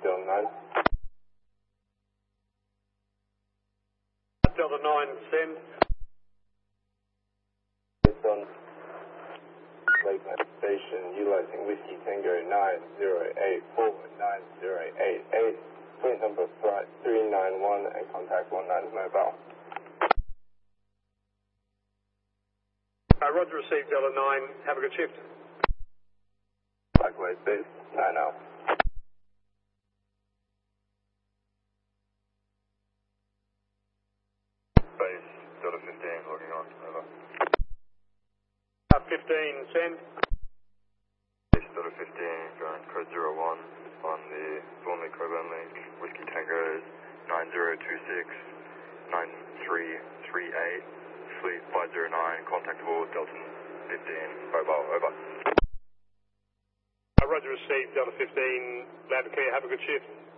Delta 9. Delta 9, send. Based on Lakeland Station, utilizing Whiskey Tango 908 plane number 391 and contact 19 mobile. Roger, received Delta 9. Have a good shift. Likewise, base 9 out. Base Delta 15 logging on, over. 15, send. Base Delta 15 going code 01 on the Thornley Coburn link, Whiskey Tango 9026 9338, fleet 509, contactable Delta 15, mobile, over. Roger, received Delta 15. Loud and clear. Have a good shift.